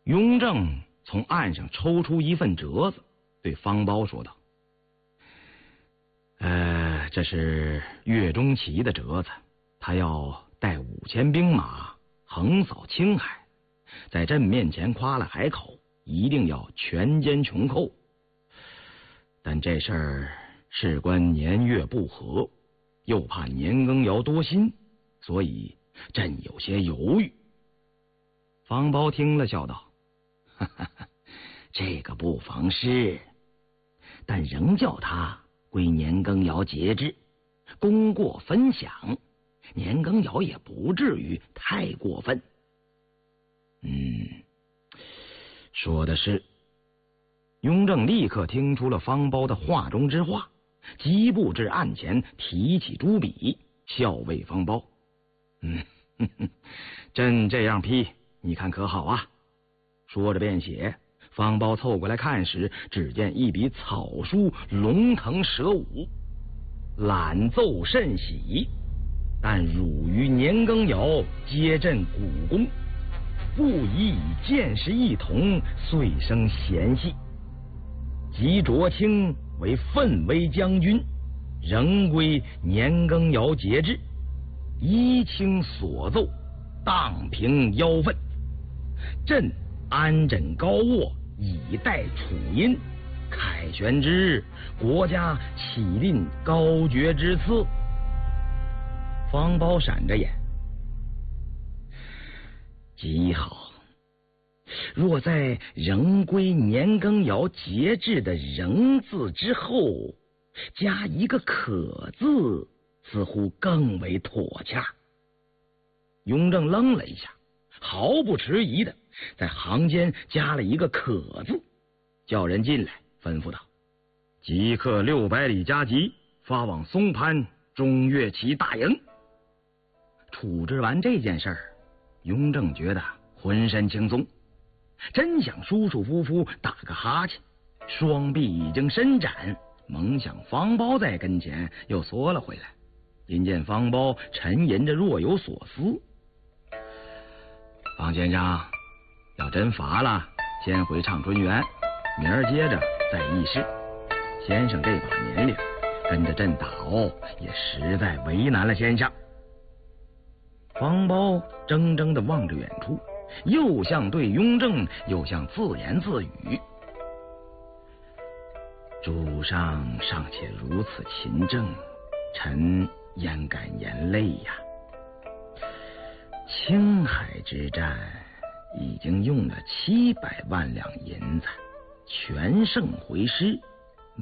雍正从岸上抽出一份折子，对方苞说道：“这是岳钟琪的折子，他要带5000兵马横扫青海，在朕面前夸了海口，一定要全歼穷寇。但这事儿事关年月不和，又怕年羹尧多心，所以朕有些犹豫。”方苞听了，笑道：“哈哈哈，这个不妨事，但仍叫他归年羹尧节制，功过分享，年羹尧也不至于太过分。”说的是。雍正立刻听出了方苞的话中之话，疾步至案前，提起朱笔，笑谓方苞：“朕这样批，你看可好啊？”说着便写。方苞凑过来看时，只见一笔草书龙腾蛇舞，览奏甚喜，但汝于年羹尧皆朕股肱，不宜以见识一同，遂生嫌隙。即擢卿为奋威将军，仍归年羹尧节制，依卿所奏，荡平妖愤。朕安枕高卧，以待楚音，凯旋之日，国家岂吝高爵之赐？方苞闪着眼：“极好。若在仍归年羹尧节制的仍字之后加一个可字，似乎更为妥洽。”雍正愣了一下，毫不迟疑的在行间加了一个可字，叫人进来，吩咐道：“即刻600里加急，发往松潘中岳旗大营。”处置完这件事儿，雍正觉得浑身轻松，真想舒舒服服打个哈欠，双臂已经伸展，猛想方苞在跟前又缩了回来。因见方苞沉吟着若有所思：“方先生，要真乏了，先回畅春园，明儿接着在议事。先生这把年龄，跟着朕打哦，也实在为难了先生。”方苞怔怔地望着远处，又像对雍正，又像自言自语：“主上尚且如此勤政，臣焉敢言累呀？青海之战已经用了700万两银子，全胜回师，